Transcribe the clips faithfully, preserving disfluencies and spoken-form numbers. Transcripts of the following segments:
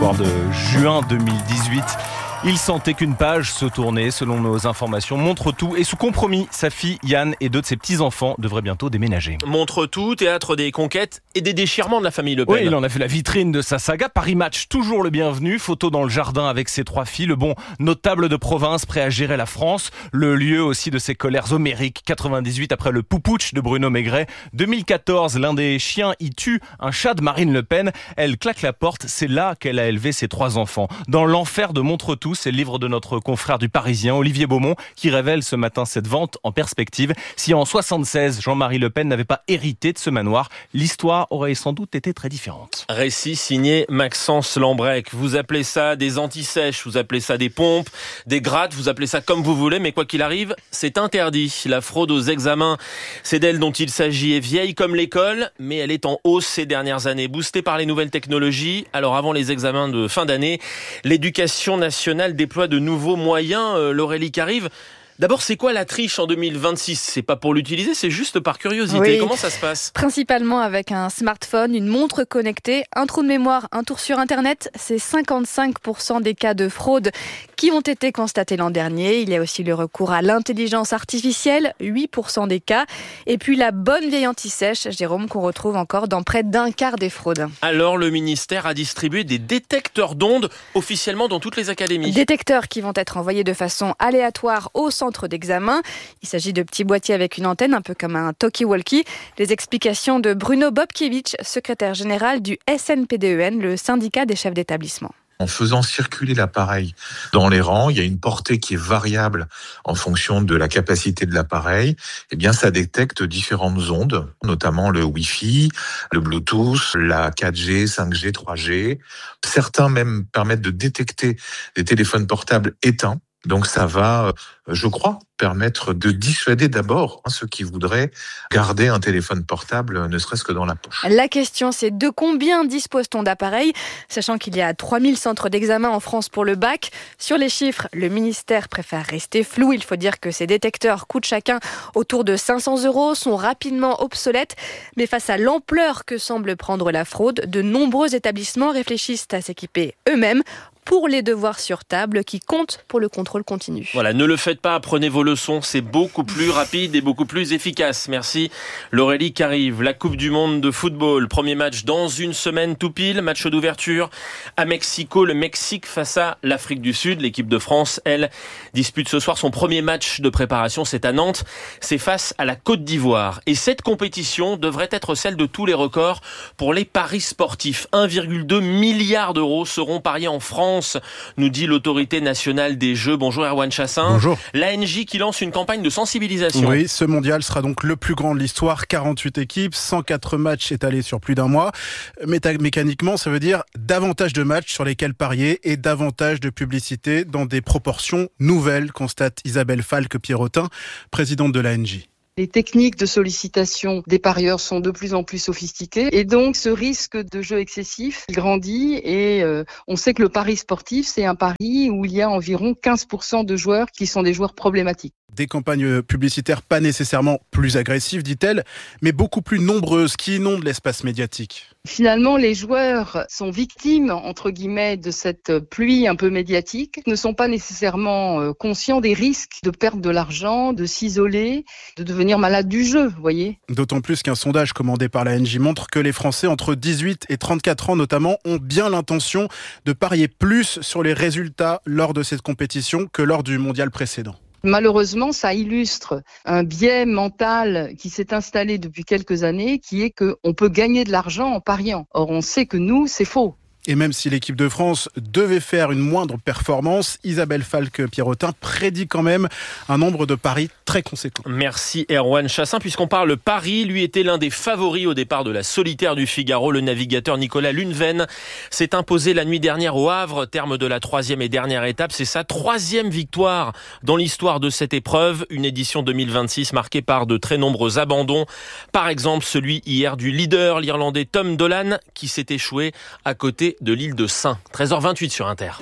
soir de juin deux mille dix-huit. Il sentait qu'une page se tournait, selon nos informations. Montre tout et sous compromis, sa fille Yann et deux de ses petits-enfants devraient bientôt déménager. Montre tout, théâtre des conquêtes et des déchirements de la famille Le Pen. Oui, il en a fait la vitrine de sa saga. Paris Match, toujours le bienvenu. Photo dans le jardin avec ses trois filles. Le bon notable de province prêt à gérer la France. Le lieu aussi de ses colères homériques. quatre-vingt-dix-huit après le poupouch de Bruno Maigret. deux mille quatorze, l'un des chiens y tue un chat de Marine Le Pen. Elle claque la porte. C'est là qu'elle a élevé ses trois enfants. Dans l'enfer de Montre tout, c'est le livre de notre confrère du Parisien, Olivier Beaumont, qui révèle ce matin cette vente en perspective. Si en soixante-seize, Jean-Marie Le Pen n'avait pas hérité de ce manoir, l'histoire aurait sans doute été très différente. Récit signé Maxence Lambrec. Vous appelez ça des antisèches, vous appelez ça des pompes, des grattes, vous appelez ça comme vous voulez, mais quoi qu'il arrive, c'est interdit. La fraude aux examens, c'est d'elle dont il s'agit, est vieille comme l'école, mais elle est en hausse ces dernières années, boostée par les nouvelles technologies. Alors avant les examens de fin d'année, l'éducation nationale déploie de nouveaux moyens. Euh, L'Aurélie qui arrive. D'abord, c'est quoi la triche en deux mille vingt-six ? C'est pas pour l'utiliser, c'est juste par curiosité. Oui. Comment ça se passe ? Principalement avec un smartphone, une montre connectée, un trou de mémoire, un tour sur Internet. C'est cinquante-cinq pour cent des cas de fraude qui ont été constatés l'an dernier. Il y a aussi le recours à l'intelligence artificielle, huit pour cent des cas. Et puis la bonne vieille anti-sèche, Jérôme, qu'on retrouve encore dans près d'un quart des fraudes. Alors, le ministère a distribué des détecteurs d'ondes officiellement dans toutes les académies. Détecteurs qui vont être envoyés de façon aléatoire au centre d'examen. Il s'agit de petits boîtiers avec une antenne, un peu comme un talkie-walkie. Les explications de Bruno Bobkiewicz, secrétaire général du S N P D E N, le syndicat des chefs d'établissement. En faisant circuler l'appareil dans les rangs, il y a une portée qui est variable en fonction de la capacité de l'appareil. Eh bien, ça détecte différentes ondes, notamment le Wi-Fi, le Bluetooth, la quatre G, cinq G, trois G. Certains même permettent de détecter des téléphones portables éteints. Donc ça va, je crois, permettre de dissuader d'abord hein, ceux qui voudraient garder un téléphone portable, ne serait-ce que dans la poche. La question, c'est de combien dispose-t-on d'appareils ? Sachant qu'il y a trois mille centres d'examen en France pour le bac. Sur les chiffres, le ministère préfère rester flou. Il faut dire que ces détecteurs coûtent chacun autour de cinq cents euros, sont rapidement obsolètes. Mais face à l'ampleur que semble prendre la fraude, de nombreux établissements réfléchissent à s'équiper eux-mêmes pour les devoirs sur table qui comptent pour le contrôle continu. Voilà, ne le faites pas, prenez vos leçons, c'est beaucoup plus rapide et beaucoup plus efficace. Merci. L'Aurélie qui arrive, la Coupe du Monde de football, premier match dans une semaine tout pile, match d'ouverture à Mexico, le Mexique face à l'Afrique du Sud. L'équipe de France, elle, dispute ce soir son premier match de préparation, c'est à Nantes, c'est face à la Côte d'Ivoire. Et cette compétition devrait être celle de tous les records pour les paris sportifs. un virgule deux milliard d'euros seront pariés en France, nous dit l'autorité nationale des jeux. Bonjour Erwan Chassin. Bonjour. L'A N J qui lance une campagne de sensibilisation. Oui, ce mondial sera donc le plus grand de l'histoire. quarante-huit équipes, cent quatre matchs étalés sur plus d'un mois. Méta- mécaniquement, ça veut dire davantage de matchs sur lesquels parier et davantage de publicité dans des proportions nouvelles, constate Isabelle Falque-Pierrotin, présidente de l'A N J. Les techniques de sollicitation des parieurs sont de plus en plus sophistiquées et donc ce risque de jeu excessif grandit et euh, on sait que le pari sportif, c'est un pari où il y a environ quinze pour cent de joueurs qui sont des joueurs problématiques. Des campagnes publicitaires pas nécessairement plus agressives, dit-elle, mais beaucoup plus nombreuses qui inondent l'espace médiatique. Finalement, les joueurs sont victimes, entre guillemets, de cette pluie un peu médiatique, ne sont pas nécessairement conscients des risques de perdre de l'argent, de s'isoler, de devenir malade du jeu, vous voyez. D'autant plus qu'un sondage commandé par l'A N J montre que les Français entre dix-huit et trente-quatre ans notamment ont bien l'intention de parier plus sur les résultats lors de cette compétition que lors du mondial précédent. Malheureusement, ça illustre un biais mental qui s'est installé depuis quelques années, qui est qu'on peut gagner de l'argent en pariant. Or, on sait que nous, c'est faux. Et même si l'équipe de France devait faire une moindre performance, Isabelle Falque-Pierrotin prédit quand même un nombre de paris très conséquent. Merci Erwan Chassin. Puisqu'on parle Paris, lui était l'un des favoris au départ de la solitaire du Figaro. Le navigateur Nicolas Luneven s'est imposé la nuit dernière au Havre, terme de la troisième et dernière étape. C'est sa troisième victoire dans l'histoire de cette épreuve. Une édition deux mille vingt-six marquée par de très nombreux abandons. Par exemple, celui hier du leader, l'Irlandais Tom Dolan, qui s'est échoué à côté de l'île de Saint. treize heures vingt-huit sur Inter.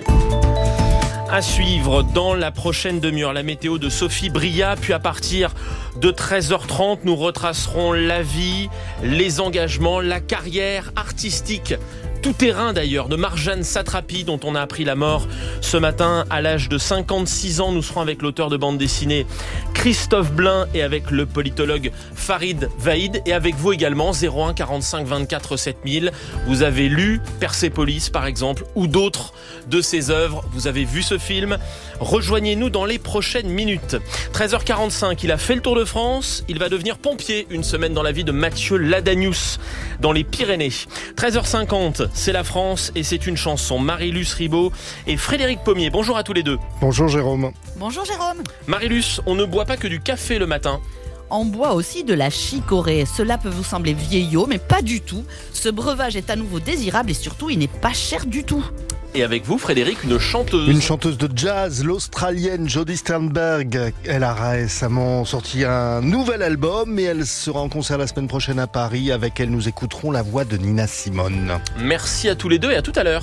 À suivre dans la prochaine demi-heure, la météo de Sophie Bria, puis à partir de treize heures trente, nous retracerons la vie, les engagements, la carrière artistique tout-terrain d'ailleurs, de Marjane Satrapi, dont on a appris la mort ce matin à l'âge de cinquante-six ans. Nous serons avec l'auteur de bande dessinée Christophe Blain et avec le politologue Farid Vaïd, et avec vous également, zéro un quarante-cinq vingt-quatre sept mille. Vous avez lu Persépolis par exemple, ou d'autres de ses œuvres, vous avez vu ce film. Rejoignez-nous dans les prochaines minutes. treize heures quarante-cinq, il a fait le tour de France, il va devenir pompier, une semaine dans la vie de Mathieu Ladanius dans les Pyrénées. treize heures cinquante, c'est la France et c'est une chanson. Marie-Luce Ribaud et Frédéric Pommier, bonjour à tous les deux. Bonjour Jérôme. Bonjour Jérôme. Marie-Luce, on ne boit pas que du café le matin. On boit aussi de la chicorée. Cela peut vous sembler vieillot, mais pas du tout. Ce breuvage est à nouveau désirable et surtout, il n'est pas cher du tout. Et avec vous, Frédéric, une chanteuse. Une chanteuse de jazz, l'Australienne Jodie Sternberg. Elle a récemment sorti un nouvel album et elle sera en concert la semaine prochaine à Paris. Avec elle, nous écouterons la voix de Nina Simone. Merci à tous les deux et à tout à l'heure.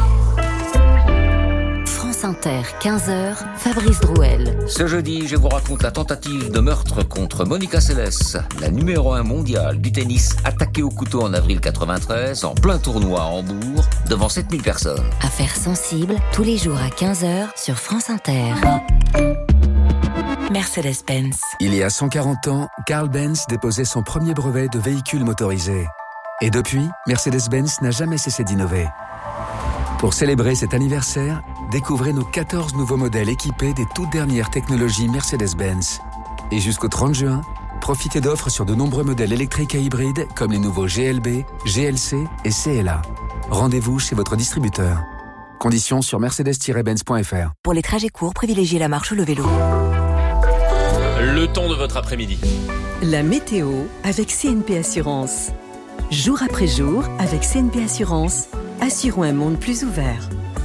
France Inter, quinze heures, Fabrice Drouel. Ce jeudi, je vous raconte la tentative de meurtre contre Monica Seles, la numéro un mondiale du tennis, attaquée au couteau en avril quatre-vingt-treize, en plein tournoi à Hambourg, devant sept mille personnes. Affaires sensibles, tous les jours à quinze heures sur France Inter. Mercedes-Benz. Il y a cent quarante ans, Carl Benz déposait son premier brevet de véhicule motorisé. Et depuis, Mercedes-Benz n'a jamais cessé d'innover. Pour célébrer cet anniversaire, découvrez nos quatorze nouveaux modèles équipés des toutes dernières technologies Mercedes-Benz. Et jusqu'au trente juin, profitez d'offres sur de nombreux modèles électriques et hybrides comme les nouveaux G L B, G L C et C L A. Rendez-vous chez votre distributeur. Conditions sur mercedes tiret benz point f r. Pour les trajets courts, privilégiez la marche ou le vélo. Le temps de votre après-midi. La météo avec C N P Assurance. Jour après jour, avec C N P Assurance, assurons un monde plus ouvert.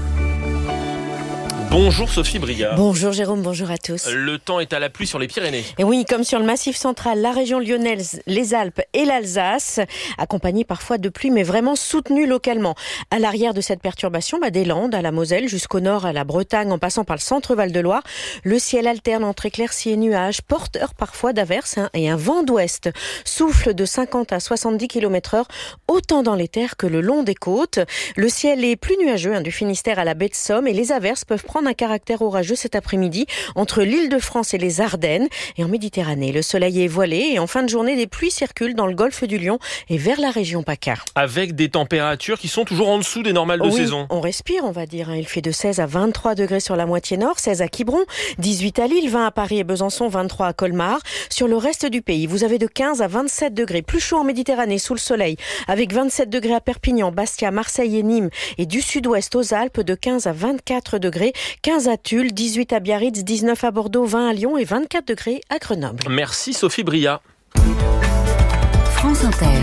Bonjour Sophie Brigard. Bonjour Jérôme, bonjour à tous. Le temps est à la pluie sur les Pyrénées. Et oui, comme sur le Massif central, la région lyonnaise, les Alpes et l'Alsace, accompagnés parfois de pluie, mais vraiment soutenues localement. À l'arrière de cette perturbation, bah, des Landes à la Moselle, jusqu'au nord à la Bretagne, en passant par le centre Val-de-Loire, le ciel alterne entre éclaircies et nuages, porteur parfois d'averses, hein, et un vent d'ouest souffle de cinquante à soixante-dix kilomètres heure, autant dans les terres que le long des côtes. Le ciel est plus nuageux, hein, du Finistère à la baie de Somme, et les averses peuvent prendre un caractère orageux cet après-midi entre l'Île-de-France et les Ardennes. Et en Méditerranée, le soleil est voilé et en fin de journée, des pluies circulent dans le golfe du Lion et vers la région PACA. Avec des températures qui sont toujours en dessous des normales de oui, saison. On respire, on va dire. Il fait de seize à vingt-trois degrés sur la moitié nord, seize à Quiberon, dix-huit à Lille, vingt à Paris et Besançon, vingt-trois à Colmar. Sur le reste du pays, vous avez de quinze à vingt-sept degrés. Plus chaud en Méditerranée, sous le soleil, avec vingt-sept degrés à Perpignan, Bastia, Marseille et Nîmes. Et du sud-ouest aux Alpes, de quinze à vingt-quatre degrés. quinze à Tulle, dix-huit à Biarritz, dix-neuf à Bordeaux, vingt à Lyon et vingt-quatre degrés à Grenoble. Merci Sophie Bria. France Inter.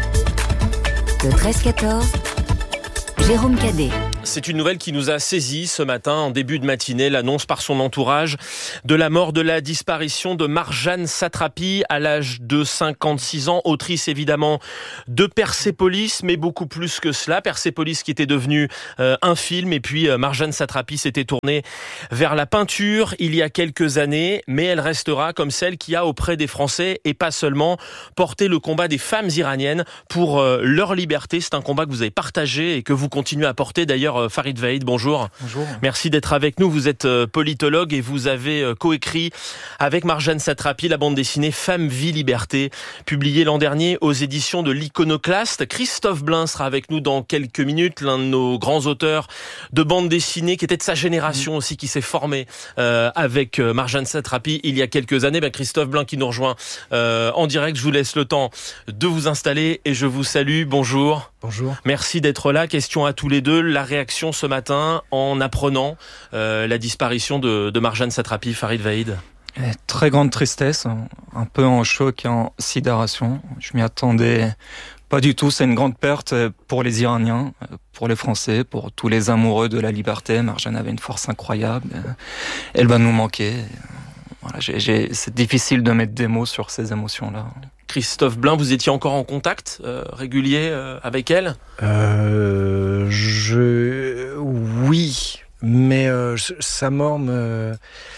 Le treize quatorze, Jérôme Cadet. C'est une nouvelle qui nous a saisis ce matin, en début de matinée, l'annonce par son entourage de la mort, de la disparition de Marjane Satrapi à l'âge de cinquante-six ans, autrice évidemment de Persépolis, mais beaucoup plus que cela. Persépolis qui était devenu euh, un film, et puis euh, Marjane Satrapi s'était tournée vers la peinture il y a quelques années, mais elle restera comme celle qui a auprès des Français, et pas seulement, porté le combat des femmes iraniennes pour euh, leur liberté. C'est un combat que vous avez partagé et que vous continuez à porter d'ailleurs. Farid Vaïd, bonjour. Bonjour. Merci d'être avec nous. Vous êtes politologue et vous avez coécrit avec Marjane Satrapi la bande dessinée Femme, Vie, Liberté, publiée l'an dernier aux éditions de l'Iconoclaste. Christophe Blain sera avec nous dans quelques minutes, l'un de nos grands auteurs de bande dessinée qui était de sa génération aussi, qui s'est formé euh, avec Marjane Satrapi il y a quelques années. Ben, Christophe Blain qui nous rejoint euh, en direct. Je vous laisse le temps de vous installer et je vous salue. Bonjour. Bonjour. Merci d'être là. Question à tous les deux. La réaction ce matin en apprenant euh, la disparition de, de Marjane Satrapi, Farid Vaïd. Très grande tristesse, un peu en choc et en sidération. Je m'y attendais pas du tout. C'est une grande perte pour les Iraniens, pour les Français, pour tous les amoureux de la liberté. Marjane avait une force incroyable. Elle va nous manquer. Voilà, j'ai, j'ai, c'est difficile de mettre des mots sur ces émotions-là. Christophe Blain, vous étiez encore en contact euh, régulier euh, avec elle ? euh, je... Oui, mais euh, sa mort me...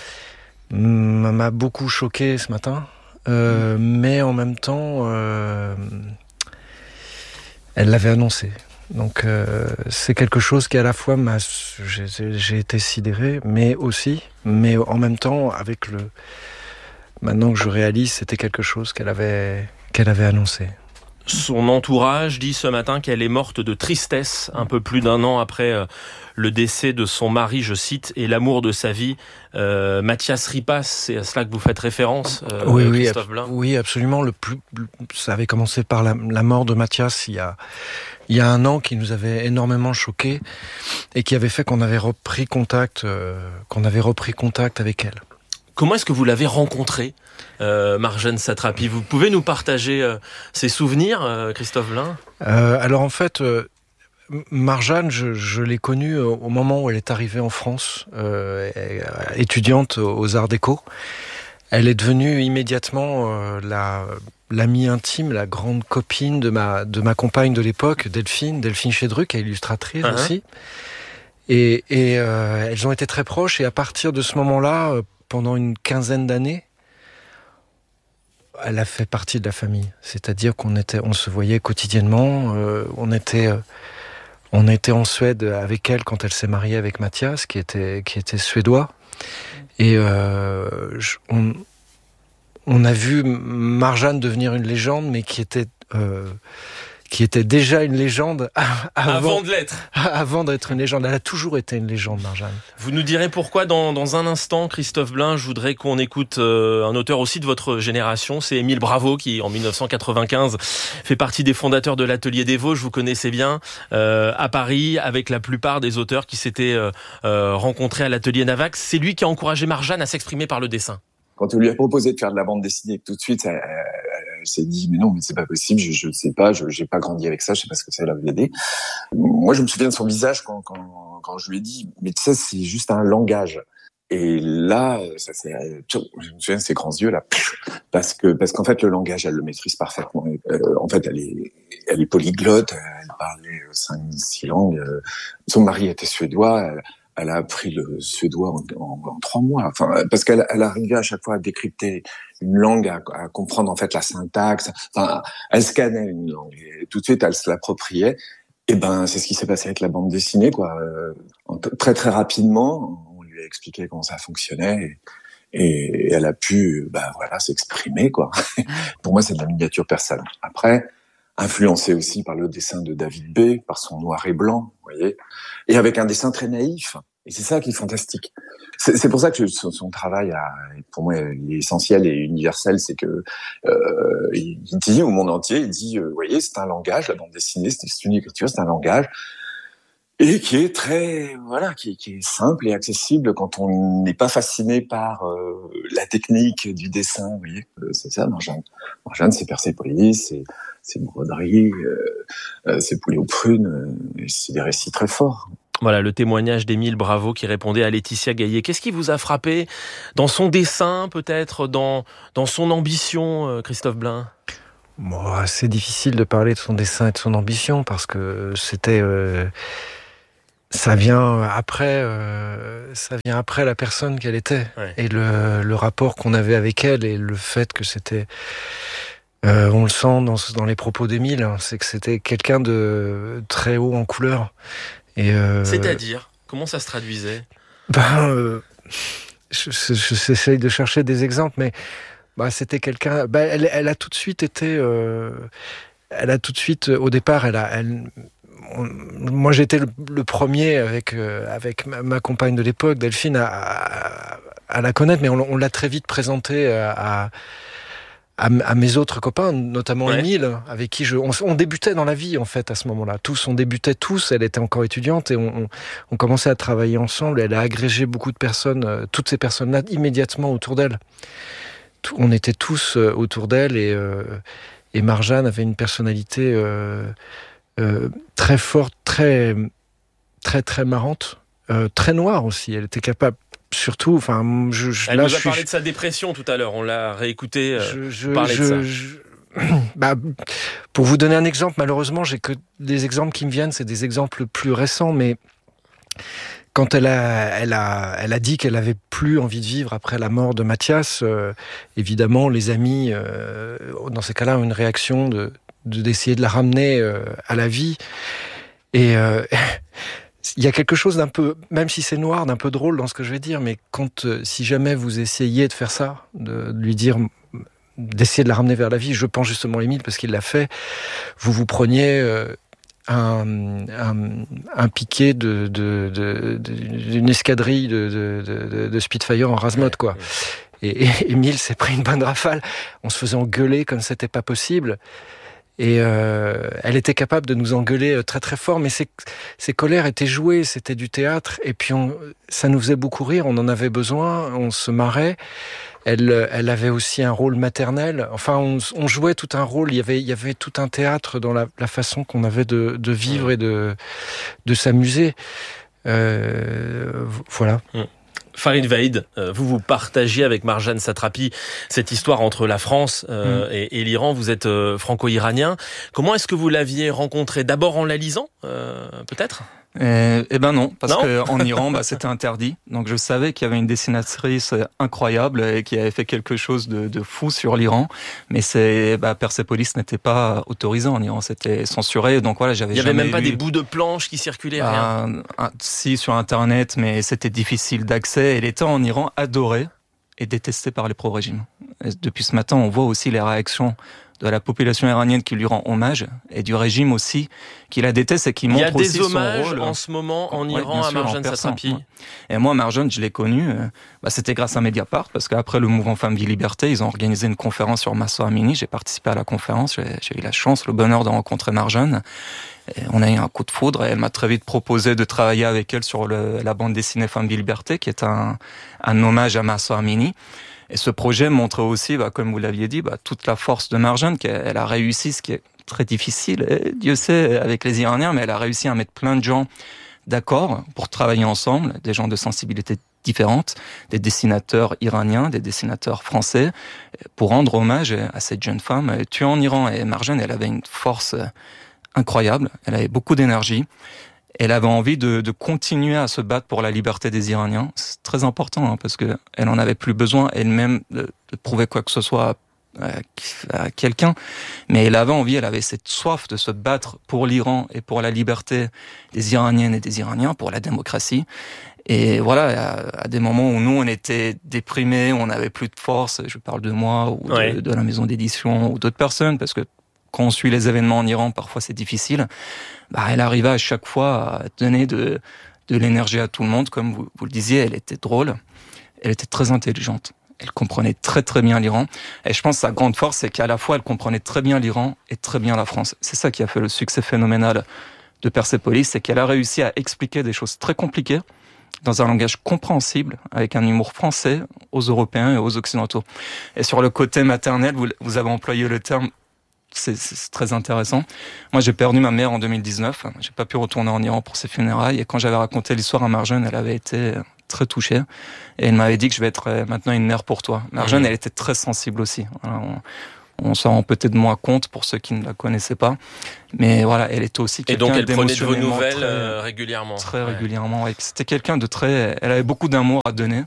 m'a beaucoup choqué ce matin. Euh, mmh. Mais en même temps, euh... elle l'avait annoncé. Donc euh, c'est quelque chose qui à la fois m'a, j'ai, j'ai été sidéré, mais aussi, mais en même temps avec le, maintenant que je réalise, c'était quelque chose qu'elle avait, qu'elle avait annoncé. Son entourage dit ce matin qu'elle est morte de tristesse un peu plus d'un an après euh, le décès de son mari, je cite, et l'amour de sa vie. Euh, Mathias Ripas, c'est à cela que vous faites référence, euh, oui, oui, Christophe ab- Blain. Oui, absolument. Le plus, ça avait commencé par la, la mort de Mathias il y a, il y a un an, qui nous avait énormément choqués et qui avait fait qu'on avait repris contact, euh, qu'on avait repris contact avec elle. Comment est-ce que vous l'avez rencontrée, euh, Marjane Satrapi? Vous pouvez nous partager euh, ses souvenirs, euh, Christophe Blain? euh, Alors en fait, euh, Marjane, je, je l'ai connue au moment où elle est arrivée en France, euh, étudiante aux Arts Déco. Elle est devenue immédiatement euh, la, l'amie intime, la grande copine de ma, de ma compagne de l'époque, Delphine, Delphine Chédruc, qui est illustratrice uh-huh. aussi. Et, et euh, elles ont été très proches, et à partir de ce moment-là, euh, pendant une quinzaine d'années, elle a fait partie de la famille. C'est-à-dire qu'on était, on se voyait quotidiennement. Euh, on était, euh, on était en Suède avec elle quand elle s'est mariée avec Mathias, qui était, qui était suédois. Et euh, je, on, on a vu Marjane devenir une légende, mais qui était, euh, qui était déjà une légende avant, avant de l'être. Avant d'être une légende. Elle a toujours été une légende, Marjane. Vous nous direz pourquoi dans, dans un instant, Christophe Blain. Je voudrais qu'on écoute euh, un auteur aussi de votre génération. C'est Émile Bravo, qui en dix-neuf cent quatre-vingt-quinze fait partie des fondateurs de l'Atelier des Vosges. Vous connaissez bien, euh, à Paris, avec la plupart des auteurs qui s'étaient euh, euh, rencontrés à l'Atelier Navax. C'est lui qui a encouragé Marjane à s'exprimer par le dessin. Quand on lui a proposé de faire de la bande dessinée, tout de suite, elle, elle, elle s'est dit, mais non, mais c'est pas possible, je ne sais pas, je j'ai pas grandi avec ça, je sais pas ce que c'est la V D. Moi, je me souviens de son visage quand, quand, quand je lui ai dit, mais tu sais, c'est juste un langage. Et là, ça c'est, je me souviens de ses grands yeux là, parce que parce qu'en fait le langage, elle le maîtrise parfaitement. Euh, en fait, elle est elle est polyglotte, elle parlait cinq six langues. Son mari était suédois. Elle, Elle a appris le suédois en, en, en trois mois. Enfin, parce qu'elle elle arrivait à chaque fois à décrypter une langue, à, à comprendre en fait la syntaxe. Enfin, elle scannait une langue et tout de suite elle se l'appropriait. Et ben, c'est ce qui s'est passé avec la bande dessinée, quoi. Euh, très très rapidement, on lui a expliqué comment ça fonctionnait et, et elle a pu, bah voilà, s'exprimer, quoi. Pour moi, c'est de la miniature persane. Après, influencé aussi par le dessin de David B, par son noir et blanc, vous voyez, et avec un dessin très naïf. Et c'est ça qui est fantastique. C'est, c'est pour ça que son, son travail, a, pour moi, il est essentiel et universel. C'est que euh, il dit au monde entier, il dit, euh, vous voyez, c'est un langage, la bande dessinée, c'est, c'est une écriture, c'est un langage, et qui est très, voilà, qui, qui est simple et accessible quand on n'est pas fasciné par euh, la technique du dessin. Vous voyez, c'est ça, Marjane. Marjane, c'est Persépolis, c'est c'est broderie, euh, euh, c'est poulet aux prunes, euh, c'est des récits très forts. Voilà le témoignage d'Émile Bravo qui répondait à Laetitia Gaillet. Qu'est-ce qui vous a frappé dans son dessin, peut-être, dans, dans son ambition, Christophe Blain ? Bon, c'est difficile de parler de son dessin et de son ambition parce que c'était... Euh, ça vient après, euh, ça vient après la personne qu'elle était. Ouais. Et le, le rapport qu'on avait avec elle et le fait que c'était... Euh, on le sent dans, dans les propos d'Émile, hein, c'est que c'était quelqu'un de très haut en couleur. Et euh, c'est-à-dire, comment ça se traduisait ? Ben, euh, je, je, je, j'essaye de chercher des exemples, mais bah, c'était quelqu'un. Bah, elle, elle a tout de suite été. Euh, elle a tout de suite, au départ, elle a. Elle, on, moi, j'étais le, le premier avec euh, avec ma, ma compagne de l'époque, Delphine, à, à, à la connaître, mais on, on l'a très vite présentée à. à À, à mes autres copains, notamment ouais. Émile, avec qui je, on, on débutait dans la vie en fait à ce moment-là. Tous, on débutait tous. Elle était encore étudiante et on, on, on commençait à travailler ensemble. Elle a agrégé beaucoup de personnes, euh, toutes ces personnes-là immédiatement autour d'elle. Tout, on était tous euh, autour d'elle et, euh, et Marjane avait une personnalité euh, euh, très forte, très très très marrante, euh, très noire aussi. Elle était capable. Surtout, enfin, je, je, elle là, nous a je parlé suis... de sa dépression tout à l'heure. On l'a réécouté euh, je, je, parler je, de ça. Je... Bah, pour vous donner un exemple, malheureusement, j'ai que des exemples qui me viennent. C'est des exemples plus récents, mais quand elle a, elle a, elle a dit qu'elle avait plus envie de vivre après la mort de Mathias, euh, évidemment, les amis, euh, dans ces cas-là, ont une réaction de, de d'essayer de la ramener euh, à la vie. Et euh, il y a quelque chose d'un peu, même si c'est noir, d'un peu drôle dans ce que je vais dire, mais quand, euh, si jamais vous essayez de faire ça, de, de lui dire, d'essayer de la ramener vers la vie, je pense justement Émile parce qu'il l'a fait, vous vous preniez euh, un, un, un piqué de, de, de, de, d'une escadrille de, de, de, de Spitfire en rase-mode, quoi. Et, et Émile s'est pris une bonne rafale. On se faisait engueuler comme c'était pas possible. Et euh, elle était capable de nous engueuler très très fort, mais ses, ses colères étaient jouées, c'était du théâtre, et puis on, ça nous faisait beaucoup rire, on en avait besoin, on se marrait. Elle, elle avait aussi un rôle maternel. Enfin, on, on jouait tout un rôle. Il y avait, il y avait tout un théâtre dans la, la façon qu'on avait de, de vivre et de, de s'amuser. Euh, voilà. Mmh. Farid Vaid, vous vous partagez avec Marjane Satrapi cette histoire entre la France euh, mmh. et, et l'Iran. Vous êtes euh, franco-iranien. Comment est-ce que vous l'aviez rencontrée ? D'abord en la lisant, euh, peut-être ? Eh, eh ben non, parce qu'en Iran, bah, c'était interdit. Donc je savais qu'il y avait une dessinatrice incroyable et qui avait fait quelque chose de, de fou sur l'Iran, mais c'est bah, Persepolis n'était pas autorisé en Iran, c'était censuré. Donc voilà, j'avais. Il y avait jamais même pas eu... des bouts de planches qui circulaient, bah, rien. Un, si sur Internet, mais c'était difficile d'accès. Et l'État en Iran adoré et détesté par les pro-régimes. Et depuis ce matin, on voit aussi les réactions de la population iranienne qui lui rend hommage et du régime aussi qui la déteste et qui montre aussi son rôle. Il y a des hommages en ce moment en ouais, Iran à Marjane Satrapi. Et moi, Marjane, je l'ai connue, euh, bah, c'était grâce à Mediapart, parce qu'après le mouvement Femmes Vie Liberté, ils ont organisé une conférence sur Mahsa Amini. J'ai participé à la conférence, j'ai, j'ai eu la chance, le bonheur de rencontrer Marjane. Et on a eu un coup de foudre et elle m'a très vite proposé de travailler avec elle sur le, la bande dessinée Femmes Vie Liberté, qui est un, un hommage à Mahsa Amini. Et ce projet montrait aussi, bah, comme vous l'aviez dit, bah, toute la force de Marjane, qu'elle a réussi, ce qui est très difficile, et Dieu sait, avec les Iraniens, mais elle a réussi à mettre plein de gens d'accord pour travailler ensemble, des gens de sensibilités différentes, des dessinateurs iraniens, des dessinateurs français, pour rendre hommage à cette jeune femme tuée en Iran. Et Marjane, elle avait une force incroyable, elle avait beaucoup d'énergie. Elle avait envie de, de continuer à se battre pour la liberté des Iraniens. C'est très important, hein, parce que elle en avait plus besoin elle-même de, de prouver quoi que ce soit à, à quelqu'un. Mais elle avait envie, elle avait cette soif de se battre pour l'Iran et pour la liberté des Iraniennes et des Iraniens, pour la démocratie. Et voilà, à, à des moments où nous, on était déprimés, on n'avait plus de force, je parle de moi, ou ouais. de, de la maison d'édition, ou d'autres personnes, parce que quand on suit les événements en Iran, parfois c'est difficile. Bah, elle arrivait à chaque fois à donner de, de l'énergie à tout le monde. Comme vous, vous le disiez, elle était drôle, elle était très intelligente. Elle comprenait très très bien l'Iran. Et je pense que sa grande force, c'est qu'à la fois, elle comprenait très bien l'Iran et très bien la France. C'est ça qui a fait le succès phénoménal de Persepolis, c'est qu'elle a réussi à expliquer des choses très compliquées dans un langage compréhensible, avec un humour français aux Européens et aux Occidentaux. Et sur le côté maternel, vous, vous avez employé le terme. C'est, c'est très intéressant. Moi, j'ai perdu ma mère en deux mille dix-neuf. J'ai pas pu retourner en Iran pour ses funérailles. Et quand j'avais raconté l'histoire à Marjane, elle avait été très touchée. Et elle m'avait dit que je vais être maintenant une mère pour toi. Marjane, mmh. elle était très sensible aussi. Voilà, on, on s'en rend peut-être moins compte pour ceux qui ne la connaissaient pas. Mais voilà, elle était aussi quelqu'un d'émotionnellement... Et donc, elle prenait de vos nouvelles très, euh, régulièrement. Très ouais. régulièrement. Ouais. C'était quelqu'un de très... Elle avait beaucoup d'amour à donner.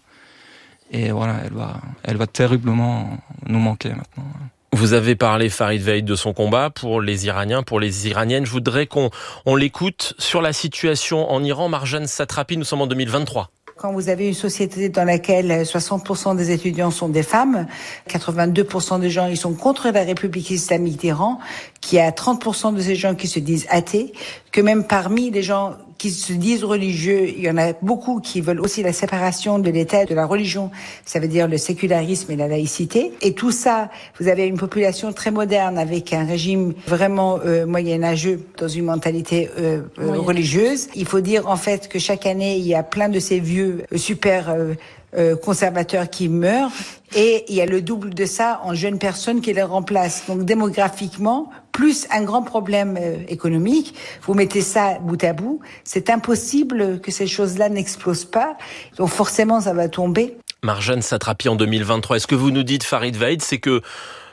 Et voilà, elle va, elle va terriblement nous manquer maintenant. Vous avez parlé, Farid Vaid, de son combat pour les Iraniens, pour les Iraniennes. Je voudrais qu'on on l'écoute sur la situation en Iran. Marjane Satrapi, nous sommes en deux mille vingt-trois. Quand vous avez une société dans laquelle soixante pour cent des étudiants sont des femmes, quatre-vingt-deux pour cent des gens ils sont contre la République islamique d'Iran, qu'il y a trente pour cent de ces gens qui se disent athées, que même parmi les gens qui se disent religieux, il y en a beaucoup qui veulent aussi la séparation de l'État et de la religion, ça veut dire le sécularisme et la laïcité. Et tout ça, vous avez une population très moderne avec un régime vraiment euh, moyenâgeux dans une mentalité euh, euh, religieuse. Il faut dire en fait que chaque année, il y a plein de ces vieux euh, super euh, euh, conservateurs qui meurent et il y a le double de ça en jeunes personnes qui les remplacent. Donc démographiquement, plus un grand problème euh, économique, vous mettez ça bout à bout, c'est impossible que ces choses-là n'explosent pas. Donc forcément, ça va tomber. Marjane Satrapi en deux mille vingt-trois. Est-ce que vous nous dites, Farid Vaid, c'est que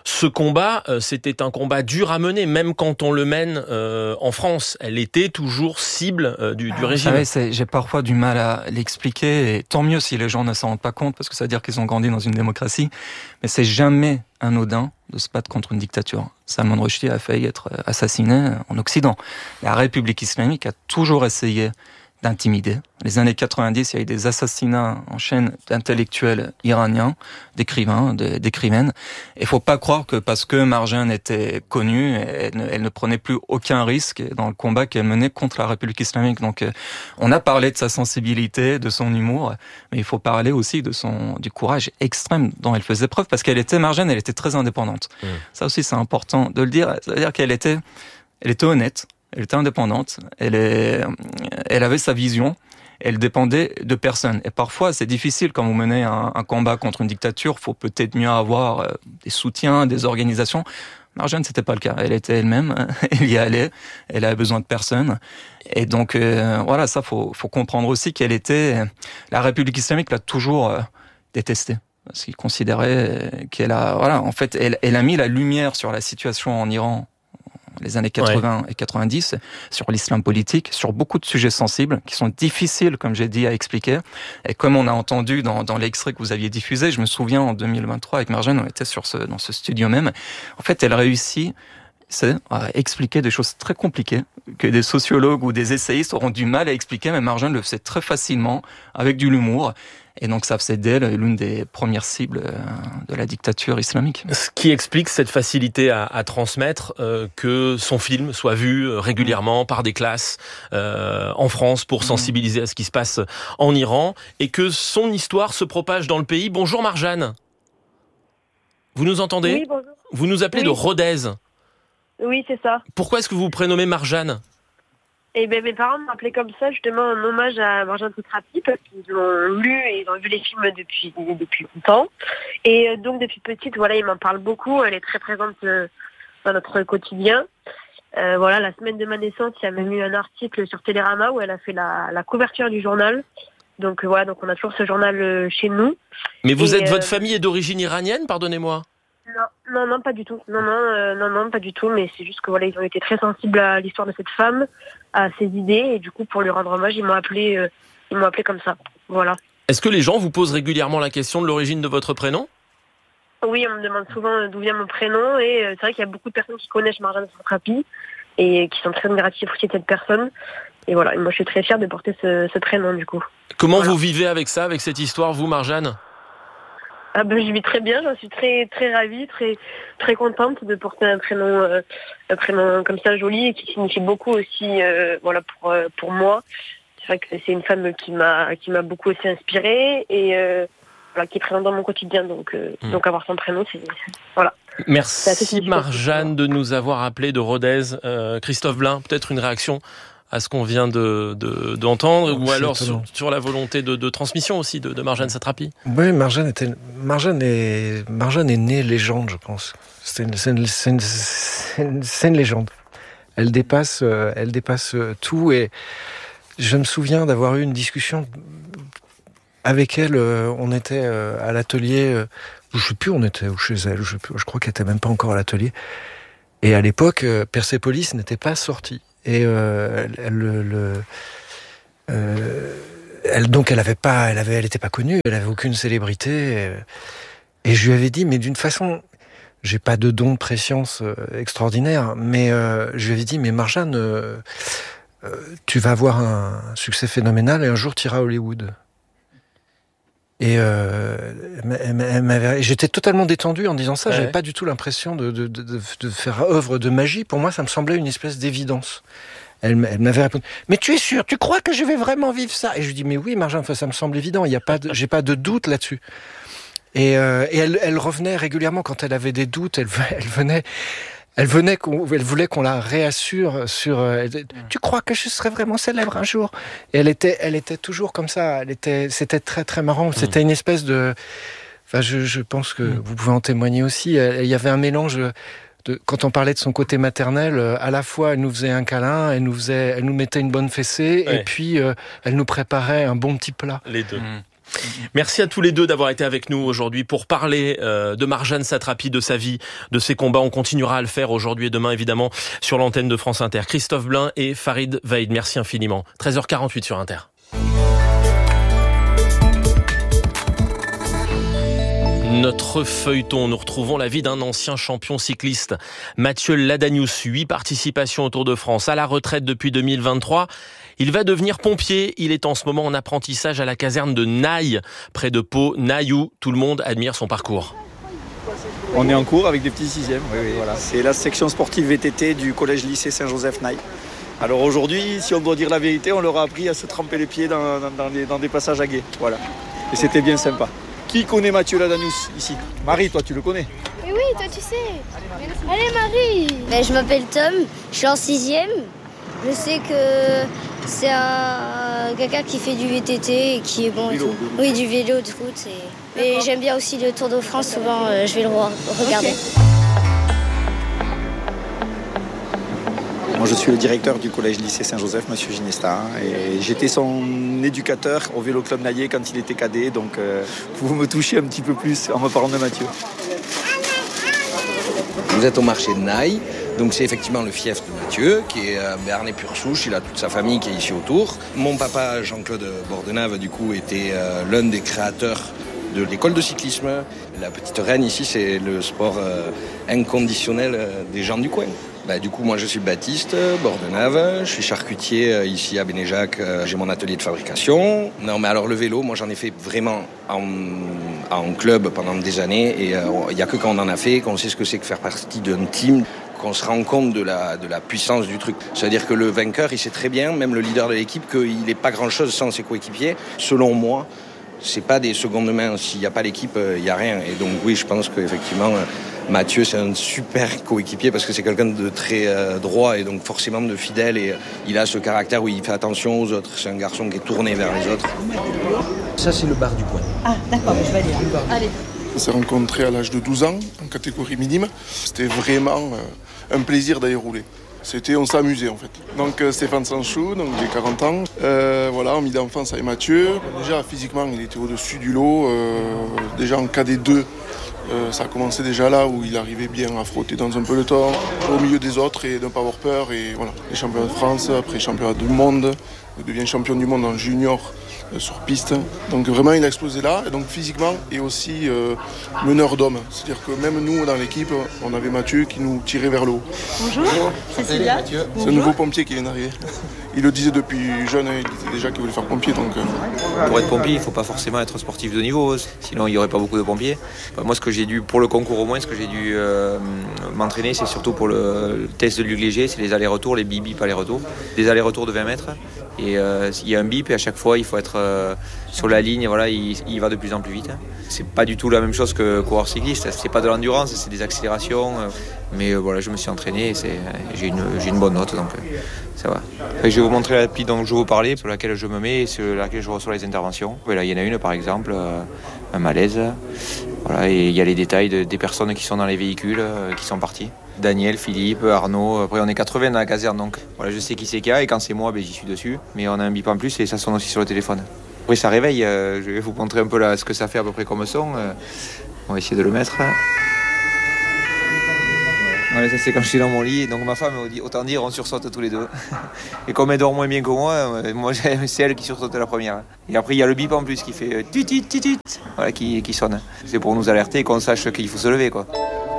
Ce combat, euh, c'était un combat dur à mener, même quand on le mène euh, en France. Elle était toujours cible euh, du, du régime. Vous savez, j'ai parfois du mal à l'expliquer, et tant mieux si les gens ne s'en rendent pas compte, parce que ça veut dire qu'ils ont grandi dans une démocratie. Mais c'est jamais anodin de se battre contre une dictature. Salman Rushdie a failli être assassiné en Occident. La République islamique a toujours essayé d'intimider. Les années quatre-vingt-dix, il y a eu des assassinats en chaîne d'intellectuels iraniens, d'écrivains, d'écrivaines. Il faut pas croire que parce que Marjane était connue, elle ne, elle ne prenait plus aucun risque dans le combat qu'elle menait contre la République islamique. Donc, on a parlé de sa sensibilité, de son humour, mais il faut parler aussi de son, du courage extrême dont elle faisait preuve, parce qu'elle était, Marjane, elle était très indépendante. Mmh. Ça aussi, c'est important de le dire. C'est-à-dire qu'elle était, elle était honnête. Elle était indépendante, elle, est, elle avait sa vision, elle dépendait de personne. Et parfois, c'est difficile quand vous menez un, un combat contre une dictature, il faut peut-être mieux avoir des soutiens, des organisations. Marjane, c'était pas le cas. Elle était elle-même, elle y allait, elle avait besoin de personne. Et donc, euh, voilà, ça, faut, faut comprendre aussi qu'elle était... La République islamique l'a toujours euh, détestée. Parce qu'il considérait qu'elle a... Voilà, en fait, elle, elle a mis la lumière sur la situation en Iran les années quatre-vingts ouais. et quatre-vingt-dix, sur l'islam politique, sur beaucoup de sujets sensibles qui sont difficiles, comme j'ai dit, à expliquer. Et comme on a entendu dans, dans l'extrait que vous aviez diffusé, je me souviens en deux mille vingt-trois avec Marjane, on était sur ce, dans ce studio même. En fait, elle réussit c'est à expliquer des choses très compliquées que des sociologues ou des essayistes auront du mal à expliquer, mais Marjane le faisait très facilement, avec de l'humour. Et donc ça faisait d'elle l'une des premières cibles de la dictature islamique. Ce qui explique cette facilité à, à transmettre, euh, que son film soit vu régulièrement par des classes euh, en France pour sensibiliser à ce qui se passe en Iran, et que son histoire se propage dans le pays. Bonjour Marjane. Vous nous entendez ? Oui, bonjour. Vous nous appelez oui. de Rodez. Oui, c'est ça. Pourquoi est-ce que vous vous prénommez Marjane ? Eh ben, mes parents m'ont appelé comme ça, justement, en hommage à Marjane Satrapi, parce qu'ils l'ont lu et ils ont vu les films depuis, depuis longtemps. Et euh, donc, depuis petite, voilà, ils m'en parlent beaucoup. Elle est très présente euh, dans notre quotidien. Euh, voilà, la semaine de ma naissance, il y a même eu un article sur Télérama où elle a fait la, la couverture du journal. Donc, euh, voilà, donc on a toujours ce journal euh, chez nous. Mais vous et, êtes, euh, votre famille est d'origine iranienne, pardonnez-moi ? Non, non, non, pas du tout. Non, non, euh, non, non, pas du tout. Mais c'est juste que voilà, ils ont été très sensibles à l'histoire de cette femme, à ses idées, et du coup, pour lui rendre hommage, ils m'ont appelé, euh, ils m'ont appelé comme ça. Voilà. Est-ce que les gens vous posent régulièrement la question de l'origine de votre prénom ? Oui, on me demande souvent d'où vient mon prénom, et euh, c'est vrai qu'il y a beaucoup de personnes qui connaissent Marjane Satrapi et qui sont très admiratifs aussi de cette personne. Et voilà, et moi, je suis très fière de porter ce, ce prénom, du coup. Comment voilà. vous vivez avec ça, avec cette histoire, vous, Marjane ? Ah ben, je vis très bien, j'en suis très très ravie, très très contente de porter un prénom euh, un prénom comme ça joli et qui signifie beaucoup aussi euh, voilà pour euh, pour moi. C'est vrai que c'est une femme qui m'a qui m'a beaucoup aussi inspirée et euh, voilà, qui est présente dans mon quotidien, donc euh, mmh. donc avoir son prénom, c'est voilà. Merci Marjane de nous avoir appelé de Rodez. Euh, Christophe Blain, peut-être une réaction à ce qu'on vient de, de, d'entendre, ou alors sur, sur la volonté de, de transmission aussi de, de Marjane Satrapi. Oui, Marjane était, Marjane est, Marjane est née légende, je pense. C'est une, c'est une, c'est une, c'est une, c'est une légende. Elle dépasse, elle dépasse tout, et je me souviens d'avoir eu une discussion avec elle. On était à l'atelier, je sais plus où on était, ou chez elle, je, je crois qu'elle était même pas encore à l'atelier. Et à l'époque, Persépolis n'était pas sorti. Et euh, elle, le, euh, elle, donc elle avait pas, elle avait, elle était pas connue, elle avait aucune célébrité. Et, et je lui avais dit, mais d'une façon, j'ai pas de don de préscience extraordinaire, mais euh, je lui avais dit, mais Marjane, euh, euh, tu vas avoir un succès phénoménal et un jour tu iras à Hollywood. Et euh, elle, elle m'avait, j'étais totalement détendu en disant ça. Ouais. J'avais pas du tout l'impression de, de, de, de faire œuvre de magie. Pour moi, ça me semblait une espèce d'évidence. Elle, elle m'avait répondu, mais tu es sûr, tu crois que je vais vraiment vivre ça ? Et je lui dis, mais oui, Marjane, ça me semble évident. Il y a pas, de, j'ai pas de doute là-dessus. Et, euh, et elle, elle revenait régulièrement quand elle avait des doutes. Elle, elle venait. Elle venait, qu'on, elle voulait qu'on la réassure sur. Euh, tu crois que je serai vraiment célèbre un jour ? Et elle était, elle était toujours comme ça. Elle était, c'était très très marrant. C'était une espèce de. Enfin, je, je pense que vous pouvez en témoigner aussi. Il y avait un mélange de, quand on parlait de son côté maternel, à la fois elle nous faisait un câlin, elle nous faisait, elle nous mettait une bonne fessée, ouais. Et puis euh, elle nous préparait un bon petit plat. Les deux. Merci à tous les deux d'avoir été avec nous aujourd'hui pour parler euh, de Marjane Satrapi, de sa vie, de ses combats. On continuera à le faire aujourd'hui et demain, évidemment, sur l'antenne de France Inter. Christophe Blain et Farid Vaïd, merci infiniment. treize heures quarante-huit sur Inter. Notre feuilleton, nous retrouvons la vie d'un ancien champion cycliste, Mathieu Ladanius, huit participations au Tour de France, à la retraite depuis deux mille vingt-trois. Il va devenir pompier. Il est en ce moment en apprentissage à la caserne de Naï, près de Pau. Naï, où tout le monde admire son parcours. On est en cours avec des petits sixièmes. Oui, oui, voilà. C'est la section sportive V T T du collège-lycée Saint-Joseph-Naï. Alors aujourd'hui, si on doit dire la vérité, on leur a appris à se tremper les pieds dans, dans, dans, les, dans des passages à gué. Voilà. Et c'était bien sympa. Qui connaît Mathieu Ladanius ici? Marie, toi tu le connais? Oui, oui, toi tu sais. Allez Marie. Ben, je m'appelle Tom, je suis en sixième. Je sais que c'est un quelqu'un qui fait du V T T et qui est bon et tout. Oui, du vélo, de route. Et, et j'aime bien aussi le Tour de France, souvent euh, je vais le regarder. Okay. Moi, je suis le directeur du collège-lycée Saint-Joseph, Monsieur Ginesta, et j'étais son éducateur au Vélo Club Naillet quand il était cadet, donc euh, vous me touchez un petit peu plus en me parlant de Mathieu. Vous êtes au marché de Naï, donc c'est effectivement le fief de Mathieu, qui est euh, béarnais pur souche, il a toute sa famille qui est ici autour. Mon papa, Jean-Claude Bordenave, du coup, était euh, l'un des créateurs de l'école de cyclisme. La petite reine ici, c'est le sport euh, inconditionnel euh, des gens du coin. Bah, du coup, moi, je suis Baptiste Bordenave, je suis charcutier euh, ici à Bénéjac, euh, j'ai mon atelier de fabrication. Non, mais alors le vélo, moi, j'en ai fait vraiment en, en club pendant des années, et il euh, n'y a que quand on en a fait qu'on sait ce que c'est que faire partie d'un team, qu'on se rend compte de la, de la puissance du truc. C'est-à-dire que le vainqueur, il sait très bien, même le leader de l'équipe, qu'il n'est pas grand-chose sans ses coéquipiers. Selon moi, c'est pas des secondes mains. S'il n'y a pas l'équipe, il n'y a rien. Et donc oui, je pense qu'effectivement, Mathieu, c'est un super coéquipier parce que c'est quelqu'un de très euh, droit et donc forcément de fidèle. Et il a ce caractère où il fait attention aux autres. C'est un garçon qui est tourné vers les autres. Ça, c'est le bar du coin. Ah, d'accord, je vais aller là. Allez. On s'est rencontrés à l'âge de douze ans, en catégorie minime. C'était vraiment euh, un plaisir d'aller rouler. C'était, on s'amusait en fait. Donc euh, Stéphane Sanchou, donc j'ai quarante ans. Euh, voilà, en mi-d'enfance avec Mathieu. Déjà physiquement, il était au-dessus du lot. Euh, déjà en K D deux, euh, ça a commencé déjà là où il arrivait bien à frotter dans un peloton, au milieu des autres et de ne pas avoir peur. Et voilà, les championnats de France, après championnat du monde, il devient champion du monde en junior euh, sur piste. Donc vraiment, il a explosé là. Et donc physiquement et aussi euh, meneur d'hommes. C'est-à-dire que même nous dans l'équipe, on avait Mathieu qui nous tirait vers le haut. Bonjour, Cécilia. C'est un nouveau pompier qui vient d'arriver. Il le disait depuis jeune, il disait déjà qu'il voulait faire pompier. Donc... Pour être pompier, il ne faut pas forcément être sportif de niveau, sinon il n'y aurait pas beaucoup de pompiers. Moi, ce que j'ai dû, pour le concours au moins, ce que j'ai dû euh, m'entraîner, c'est surtout pour le, le test de l'U G L G, c'est les allers-retours, les bip-bip allers-retours. Des allers-retours de vingt mètres, et euh, il y a un bip, et à chaque fois, il faut être euh, sur la ligne, voilà, il, il va de plus en plus vite. C'est pas du tout la même chose que coureur cycliste, c'est pas de l'endurance, c'est des accélérations. Mais euh, voilà, je me suis entraîné et c'est, j'ai, une, j'ai une bonne note, donc euh, ça va. Et je vais vous montrer l'appli dont je vous parlais, sur laquelle je me mets et sur laquelle je reçois les interventions. Et là, il y en a une, par exemple, euh, un malaise. Voilà, et il y a les détails de, des personnes qui sont dans les véhicules, euh, qui sont partis. Daniel, Philippe, Arnaud, après on est quatre-vingts dans la caserne, donc voilà, je sais qui c'est qu'il y a, et quand c'est moi, ben, j'y suis dessus. Mais on a un bip en plus et ça sonne aussi sur le téléphone. Après, ça réveille, euh, je vais vous montrer un peu là, ce que ça fait à peu près comme son. Euh, on va essayer de le mettre. Ouais, ça c'est quand je suis dans mon lit, donc ma femme, autant dire, on sursaute tous les deux. Et comme elle dort moins bien que moi, moi c'est elle qui sursaute la première. Et après il y a le bip en plus qui fait tut tut tut, voilà, qui, qui sonne. C'est pour nous alerter et qu'on sache qu'il faut se lever, quoi.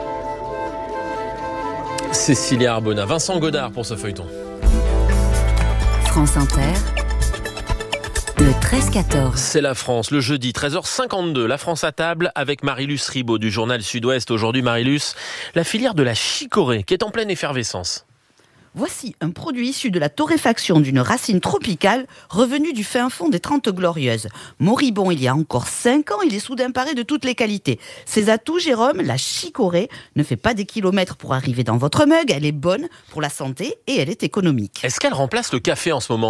Cécilia Arbona, Vincent Godard pour ce feuilleton. France Inter. Le treize quatorze. C'est la France, le jeudi treize heures cinquante-deux. La France à table avec Marilus Ribaud du journal Sud-Ouest. Aujourd'hui, Marilus, la filière de la chicorée qui est en pleine effervescence. Voici un produit issu de la torréfaction d'une racine tropicale revenu du fin fond des Trente Glorieuses. Moribond il y a encore cinq ans, il est soudain paré de toutes les qualités. Ses atouts, Jérôme, la chicorée ne fait pas des kilomètres pour arriver dans votre mug, elle est bonne pour la santé et elle est économique. Est-ce qu'elle remplace le café en ce moment ?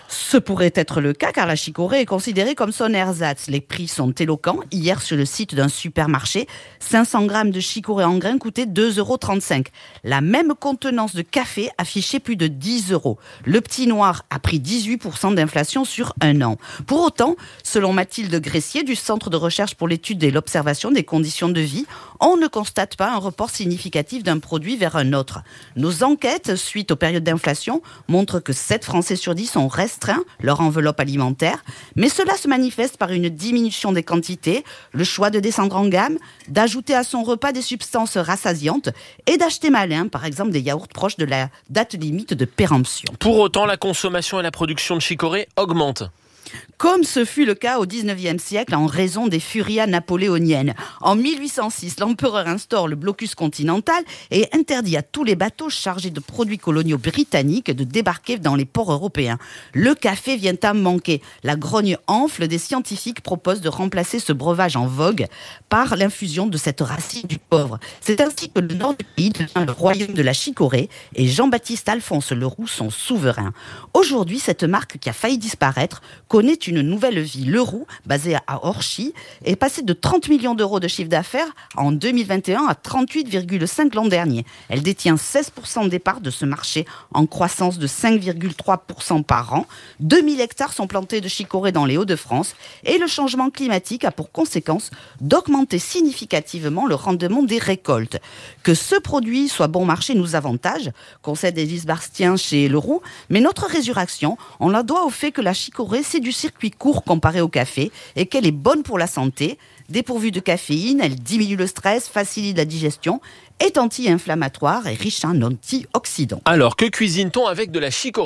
Ce pourrait être le cas car la chicorée est considérée comme son ersatz. Les prix sont éloquents. Hier, sur le site d'un supermarché, cinq cents grammes de chicorée en grains coûtaient deux euros trente-cinq. La même contenance de café affichait plus de dix euros. Le petit noir a pris dix-huit pour cent d'inflation sur un an. Pour autant, selon Mathilde Gressier du Centre de recherche pour l'étude et l'observation des conditions de vie, on ne constate pas un report significatif d'un produit vers un autre. Nos enquêtes, suite aux périodes d'inflation, montrent que sept Français sur dix ont restreint leur enveloppe alimentaire, mais cela se manifeste par une diminution des quantités, le choix de descendre en gamme, d'ajouter à son repas des substances rassasiantes et d'acheter malin, par exemple des yaourts proches de la date limite de péremption. Pour autant, la consommation et la production de chicorée augmentent. Comme ce fut le cas au dix-neuvième siècle en raison des furias napoléoniennes. En mille huit cent six, l'empereur instaure le blocus continental et interdit à tous les bateaux chargés de produits coloniaux britanniques de débarquer dans les ports européens. Le café vient à manquer. La grogne enfle, des scientifiques proposent de remplacer ce breuvage en vogue par l'infusion de cette racine du pauvre. C'est ainsi que le nord du pays devient le royaume de la chicorée et Jean-Baptiste Alphonse Leroux son souverain. Aujourd'hui, cette marque qui a failli disparaître connaît une nouvelle vie. Leroux, basé à Orchy, est passé de trente millions d'euros de chiffre d'affaires en deux mille vingt et un à trente-huit virgule cinq l'an dernier. Elle détient seize pour cent des parts de ce marché en croissance de cinq virgule trois pour cent par an. deux mille hectares sont plantés de chicorée dans les Hauts-de-France et le changement climatique a pour conséquence d'augmenter significativement le rendement des récoltes. Que ce produit soit bon marché nous avantage, concède Élise Bastien chez Leroux, mais notre résurrection, on la doit au fait que la chicorée, c'est du circuit court comparé au café et qu'elle est bonne pour la santé. Dépourvue de caféine, elle diminue le stress, facilite la digestion, est anti-inflammatoire et riche en antioxydants. Alors, que cuisine-t-on avec de la chicorée ?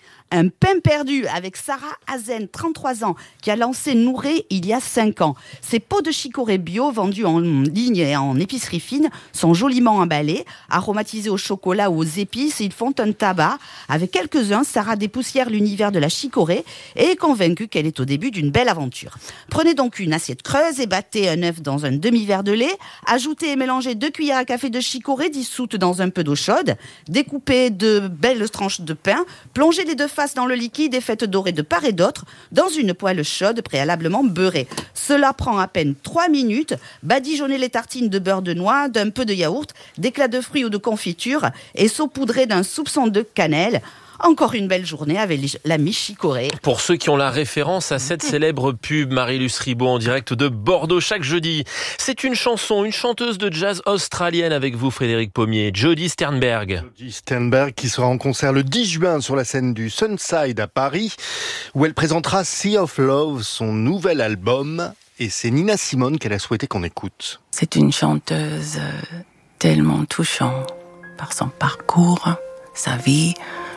Un pain perdu avec Sarah Hazen, trente-trois ans, qui a lancé Nourré il y a cinq ans. Ces pots de chicorée bio vendus en ligne et en épicerie fine sont joliment emballés, aromatisés au chocolat ou aux épices. Ils font un tabac. Avec quelques-uns, Sarah dépoussière l'univers de la chicorée et est convaincue qu'elle est au début d'une belle aventure. Prenez donc une assiette creuse et battez un œuf dans un demi-verre de lait. Ajoutez et mélangez deux cuillères à café de chicorée dissoute dans un peu d'eau chaude. Découpez de belles tranches de pain. Plongez les deux face dans le liquide et faites dorer de part et d'autre dans une poêle chaude préalablement beurrée. Cela prend à peine trois minutes. Badigeonnez les tartines de beurre de noix, d'un peu de yaourt, d'éclats de fruits ou de confiture et saupoudrez d'un soupçon de cannelle. Encore une belle journée avec l'ami chicorée. Pour ceux qui ont la référence à cette célèbre pub, Marie-Luce Ribaud en direct de Bordeaux chaque jeudi. C'est une chanson, une chanteuse de jazz australienne avec vous, Frédéric Pommier, Jodie Sternberg. Jodie Sternberg qui sera en concert le dix juin sur la scène du Sunside à Paris, où elle présentera Sea of Love, son nouvel album. Et c'est Nina Simone qu'elle a souhaité qu'on écoute. C'est une chanteuse tellement touchante par son parcours, sa vie.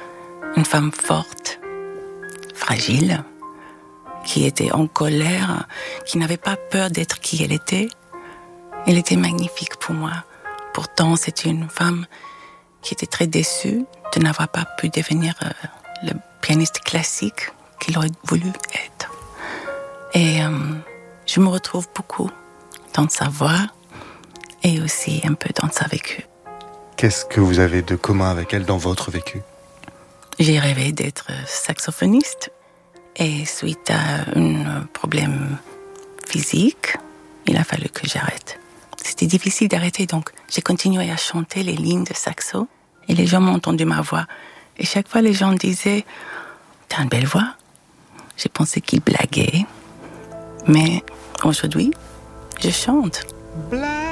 Une femme forte, fragile, qui était en colère, qui n'avait pas peur d'être qui elle était. Elle était magnifique pour moi. Pourtant, c'était une femme qui était très déçue de n'avoir pas pu devenir euh, le pianiste classique qu'il aurait voulu être. Et euh, je me retrouve beaucoup dans sa voix et aussi un peu dans sa vécu. Qu'est-ce que vous avez de commun avec elle dans votre vécu ? J'ai rêvé d'être saxophoniste et suite à un problème physique, il a fallu que j'arrête. C'était difficile d'arrêter, donc j'ai continué à chanter les lignes de saxo et les gens m'ont entendu ma voix. Et chaque fois, les gens disaient « T'as une belle voix ». J'ai pensé qu'ils blaguaient, mais aujourd'hui, je chante. Blague.